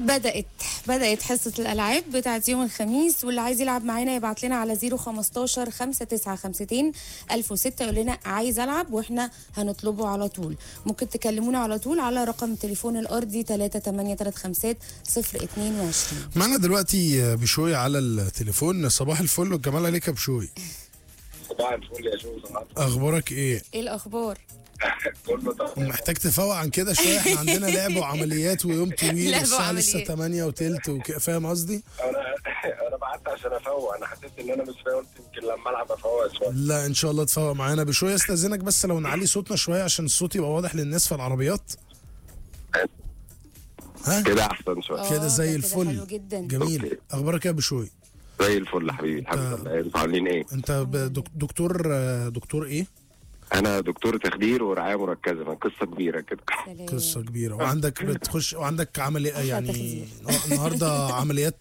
بدأت حصة الألعاب بتاعت يوم الخميس، واللي عايز يلعب معانا يبعت لنا على 015 5952 1006 يقول لنا عايز ألعب، وإحنا هنطلبه على طول. ممكن تكلمونا على طول على رقم التليفون الأرضي 3835 022. معنا دلوقتي بشوي على التليفون. صباح الفل والجمال عليك يا بشوي. صباح الفل يا جو. اخبارك ايه؟ إيه الأخبار؟ كله تمام. محتاج تفوق عن كده شويه، احنا عندنا لعب وعمليات ويوم طويل لعب والساعه لسه وعمليات. 8 وتلت فاهم قصدي؟ انا بعت عشان افوق، انا حسيت ان انا مش فاهم، قلت يمكن لما العب افوق شويه. لا ان شاء الله تفوق معانا بشويه. استاذنك بس لو نعلي صوتنا شويه عشان الصوت يبقى واضح للناس في العربيات. ها كده احسن شويه. كده زي ده الفل. حلو جدا. جميل. اخبارك ايه يا بشوي؟ زي الفل يا حبيبي، الحمد لله. انتوا عاملين ايه؟ انت دكتور ايه؟ انا دكتور تخدير ورعايه مركزه، من قصه كبيره كده. سلام. قصه كبيره. وعندك بتخش وعندك عمليه يعني تخدير. النهارده عمليات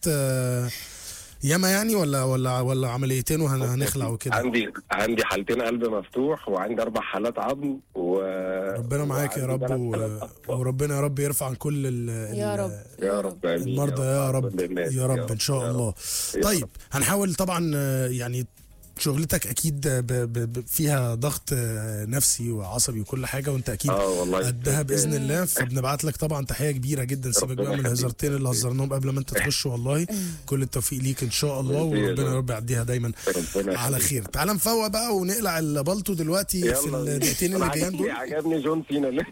ياما يعني ولا عمليتين وهنخلع وكده. عندي حالتين قلب مفتوح، وعندي 4 حالات عظم ربنا معاك يا رب وربنا يا رب يرفع عن كل يا رب يا رب آمين. المرضى يا رب يا رب ان شاء يا رب. الله. طيب هنحاول طبعا يعني شغلتك اكيد فيها ضغط نفسي وعصبي وكل حاجه، وانت اكيد والله قدها باذن الله. فبنبعت لك طبعا تحيه كبيره جدا. سيبك بقى من الهزارتين اللي هزرناهم قبل ما انت تخش. والله كل التوفيق ليك ان شاء الله، وربنا يا رب يعديها دايما على خير. تعال نفوق بقى ونقلع البلطو دلوقتي في الدقيقتين اللي جايين دول. عجبني جون سينا اللي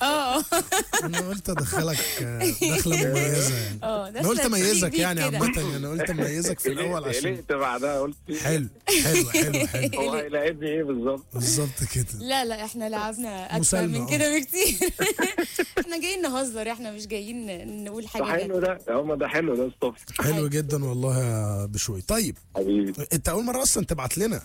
انا قلت ادخلك دخله مميزه يعني. انا قلت اميزك يعني عامه، انا قلت اميزك في الاول عشان قلقت بعدها قلت حلو. هو هيلاعبني ايه بالظبط كده. لا احنا لعبنا اكتر مسالمة، من كده بكتير. احنا جايين نهزر، احنا مش جايين نقول حاجه حلو ده ده حلو ده الصبح. حلو جدا والله يا بشوي. طيب حبيبي انت اول مره اصلا تبعت لنا؟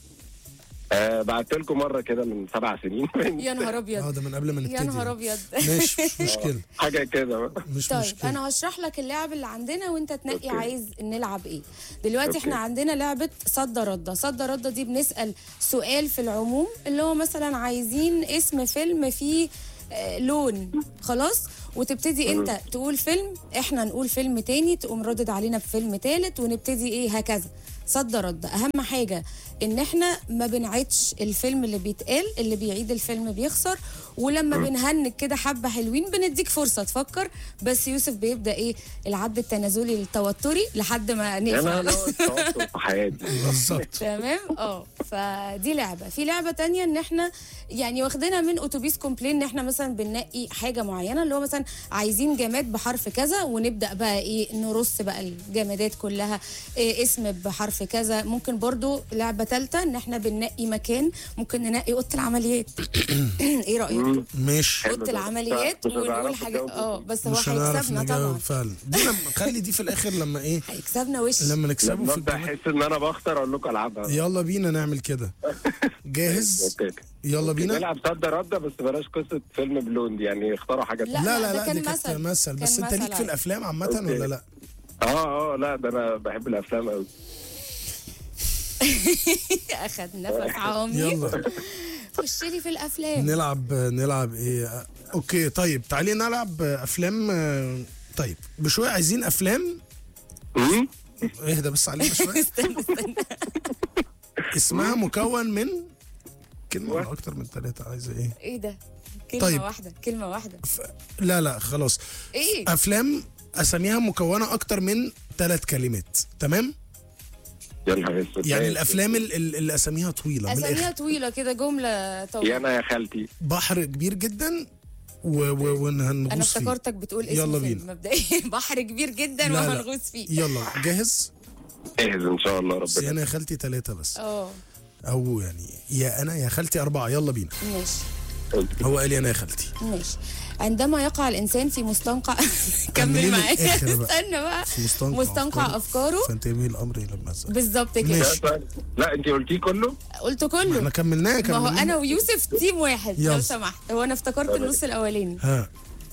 بعت لكم مره كده من 7 سنين. يا نهار ابيض. ده من قبل ما نبتدي. يا نهار ابيض. مش مشكله. حاجه كده مش طيب مشكله. انا هشرح لك اللعب اللي عندنا وانت تنقي أوكي. عايز نلعب ايه. دلوقتي أوكي. احنا عندنا لعبه صد رده. صد رده دي بنسال سؤال في العموم، اللي هو مثلا عايزين اسم فيلم فيه لون، خلاص، وتبتدي انت تقول فيلم، احنا نقول فيلم تاني، تقوم ردد علينا بفيلم تالت، ونبتدي ايه هكذا. صد رد. اهم حاجه ان احنا ما بنعيدش الفيلم اللي بيتقال، اللي بيعيد الفيلم بيخسر. ولما بنهنج كده حبه حلوين بنديك فرصه تفكر، بس يوسف بيبدا ايه العد التنازلي التوتري لحد ما نقفل. انا التوتر في حياتي بالظبط. تمام. فدي لعبه. في لعبه تانية ان احنا يعني واخدينها من اتوبيس كومبلين، ان احنا مثلا بننقي حاجه معينه، اللي هو مثلا عايزين جماد بحرف كذا، ونبدا بقى ايه نرص بقى الجمادات كلها. إيه اسم بحرف كذا. ممكن برضو لعبه ثالثه ان احنا بننقي مكان، ممكن ننقي اوضه العمليات. ايه رايك؟ مش اوضه العمليات ونقول حاجه بس هو مش هنعرف هيكسبنا نجاوب طبعا. فعلا. دي خلي دي في الاخر لما ايه هيكسبنا وش. لما نكسبه في ببدا الجمال. احس ان انا بخسر اقول لكم العبها. يلا بينا نعمل كده. جاهز؟ يلا بينا. نلعب صد رده، بس بلاش قصه فيلم بلون دي، يعني اختاروا حاجه لا، لا ده لا كان دي كانت مثل. مثل. بس كان انت ليك مثل في الافلام عامه أوكي. ولا لا؟ لا ده انا بحب الافلام قوي. اخد نفس عميق. يلا خش لي في الافلام. نلعب ايه؟ اوكي طيب تعالي نلعب افلام. طيب بشويه عايزين افلام. اهدى بس علينا شويه. استنى. اسمها مكون من كلمه ولا اكتر من 3؟ عايزه ايه؟ ايه ده؟ كلمة طيب. واحدة. كلمة واحدة. لا خلاص. ايه؟ افلام اساميها مكونه اكتر من 3 كلمات. تمام. يا نهار اسود. يعني الافلام اللي اساميها طويله من اساميها الاخر. طويلة كده، جملة يا طويلة. انا يا خالتي. بحر كبير جدا انا وهنغوص فيه. افتكرتك بتقول اسم يلا فيلم بينا. مبدئيا. بحر كبير جدا لا. وهنغوص فيه. يلا جاهز؟ جاهز ان شاء الله بس ربنا. انا يا خالتي 3 بس، اه او يعني يا انا يا خالتي 4. يلا بينا. ماشي. هو قال لي انا يا خالتي. ماشي. عندما يقع الانسان في مستنقع كملي كمل من معايا. الآخر بقى. استنى بقى. في مستنقع افكاره. فانتبهي الامر الى المزق. بالظبط كده. ماشي. لا انت قلتيه كله. قلت احنا كله. كملناه ما هو انا ويوسف تيم واحد يلا. لو سمحت. هو انا افتكرت النص الاولاني. ها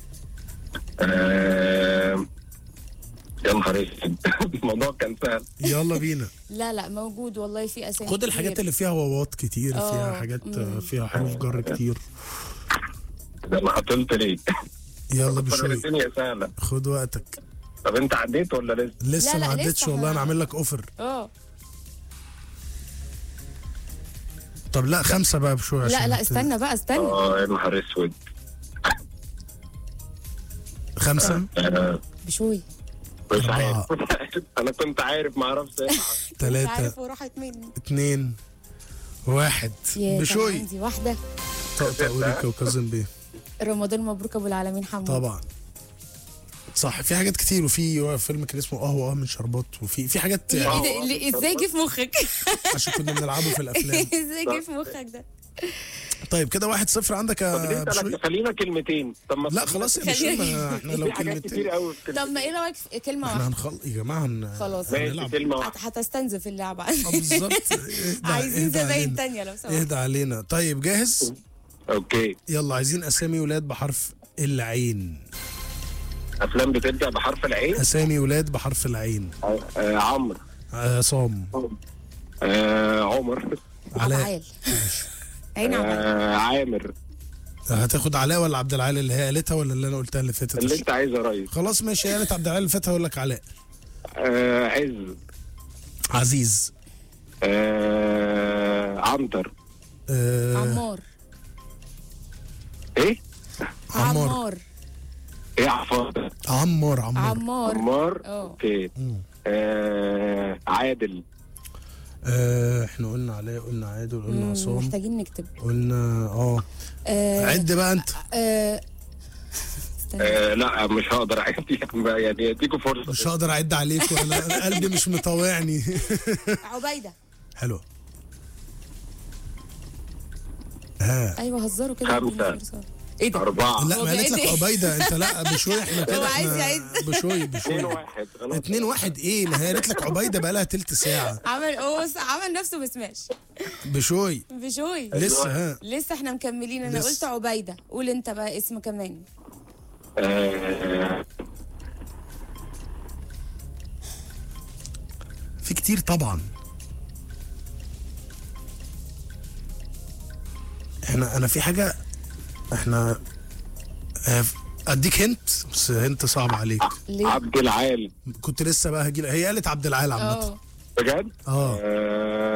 يا نهار اسود. الموضوع كان سهل. يلا بينا. لا موجود والله، في اسامي خد الحاجات اللي فيها واوات كتير، فيها اه. حاجات فيها حروف جر كتير. ده انا عطلت ليه؟ يلا بشوي. الدنيا سهله. خد وقتك. طب انت عديت ولا لسه؟ لسه لا، ما لسه عدتش والله، احنا- انا عامل لك اوفر. اه طب لا 5 بقى بشويه لا عشان لا استنى بقى استنى. اه يا نهار اسود. 5 بشوي. مش 4. عارف. انا كنت عارف ما اعرفش. 3 عارف وراحت مني. 2 1 يا كان بشوي. عندي واحده. طقطق وريكا وكازن بيه. رمضان مبروك ابو العالمين حمود. طبعا صح، في حاجات كتير، وفي فيلم كان اسمه قهوه من شربات، وفي حاجات ايه يعني ده؟ ازاي جه في مخك؟ عشان كنا بنلعبه في الافلام. ازاي جه في مخك ده؟ طيب كده 1-0 عندك طب يا ليه بشوي. انت خلينا كلمتين؟ طب ما لا خلاص يا بشوي، ما احنا لو في حاجات كلمتين كتير قوي في طب ما ايه رايك في كلمه احنا واحده؟ يا جماعه خلاص. ماشي هنلعب. كلمه واحده. هتستنزف اللعبه. بالظبط. عايزين اهدى زباين علينا. تانية لو سمحت. اهدى علينا. طيب جاهز؟ اوكي. يلا عايزين اسامي ولاد بحرف العين. افلام بتبدا بحرف العين. اسامي ولاد بحرف العين. عمرو. عصام. عمر. علاء. عبعال. عين عبعال. عامر. هتاخد علاء ولا عبد العال اللي هي قالتها ولا اللي انا قلتها اللي فاتت؟ اللي انت عايزه يا ريس. خلاص ماشي، قالت عبد العال اللي فاتت، هقول لك علاء. عز. عزيز. عنتر. عمار. عمار. عمار. ايه عفاضه. عمار. عمار. اه. اوكي. عادل. احنا قلنا علاء، قلنا عادل، قلنا عصام، محتاجين نكتب. قلنا عد بقى انت. استنى. لا مش هقدر اعدي يعني اديكوا فرصه. مش هقدر اعد عليك، وانا قلبي مش مطوعني. عبيده. حلو. ها. ايوه هزروا كده. 5 ايه ده؟ 4 لا ما قالت لك إيه؟ عبيده انت. لا بشوي احنا هو كده عايز احنا يعد. بشوي 2-1. ايه، ما هي قالت لك عبيده بقى لها تلت ساعه. عمل نفسه ما سمعش. بشوي بشوي. لسه. ها لسه احنا مكملين. انا لسه. قلت عبيده. قول انت بقى اسم كمان. في كتير طبعا. انا في حاجه احنا اديك هنت، بس هنت صعب عليك. ليه؟ عبد العال. كنت لسه بقى هجي، هي قالت عبد العال عامه. اه. بجد؟ اه